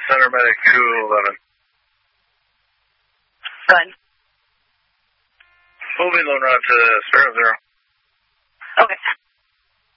Center Medic 211. Go ahead. We'll be loading out to 00. Okay.